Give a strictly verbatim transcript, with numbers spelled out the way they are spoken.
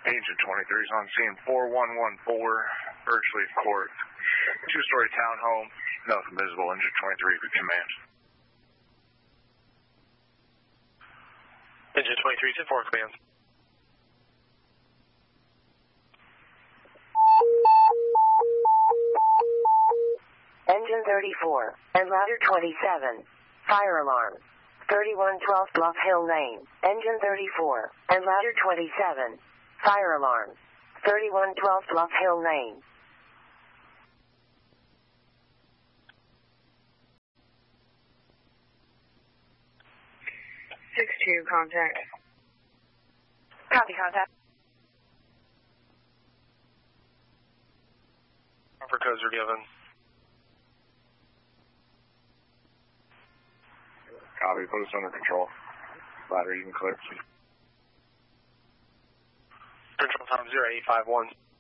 Agent twenty-three is on scene four one one four, Birchleaf Court. Two-story townhome, nothing visible. Agent twenty-three, good command. Agent twenty-three, ten four, command. Engine thirty-four, and ladder twenty-seven. Fire alarm. thirty-one twelve Bluff Hill Lane. Engine thirty-four, and ladder twenty-seven. Fire alarm. thirty-one twelve Bluff Hill Lane. six two, contact. Copy, contact. Proper codes are given. Copy, put us under control. Ladder, you can clear. Control time zero eight five one.